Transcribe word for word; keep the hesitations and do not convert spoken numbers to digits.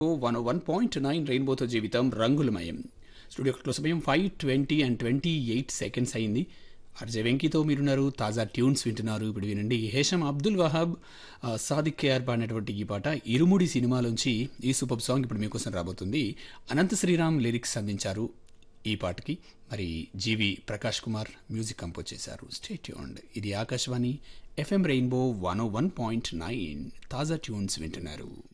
One one point nine రెయిన్బోతో జీవితం రంగులమయం. స్టూడియో క్లాక్లో సమయం five twenty and twenty eight seconds అయింది. ఆర్జే వెంకీతో మీరున్నారు. తాజా ట్యూన్స్ వింటున్నారు. ఇప్పుడు వినండి, హేషం అబ్దుల్ వహాబ్, ఆ, సాదిక్ కేఆర్ పాడినటువంటి ఈ పాట ఇరుముడి సినిమాలోంచి ఈ సూపర్ సాంగ్ ఇప్పుడు మీకోసం రాబోతుంది. అనంత శ్రీరామ్ లిరిక్స్ అందించారు ఈ పాటకి. మరి జీవి ప్రకాష్ కుమార్ మ్యూజిక్ కంపోజ్ చేశారు. Stay tuned. ఇది Akashvani FM rainbow one one point nine. తాజా ట్యూన్స్ వింటున్నారు.